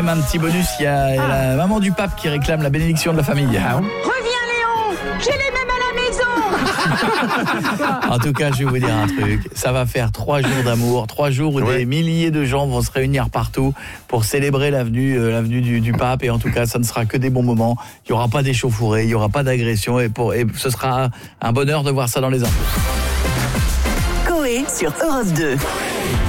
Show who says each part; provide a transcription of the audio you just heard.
Speaker 1: même un petit bonus, il y a la maman du pape qui réclame la bénédiction de la famille.
Speaker 2: Reviens Léon, j'ai les mêmes à la maison.
Speaker 1: En tout cas, je vais vous dire un truc, ça va faire 3 jours d'amour, 3 jours où des milliers de gens vont se réunir partout pour célébrer l'avenue du pape, et en tout cas, ça ne sera que des bons moments. Il n'y aura pas d'échauffourées, il n'y aura pas d'agression, et ce sera un bonheur de voir ça dans les infos.
Speaker 3: Coé sur Europe 2.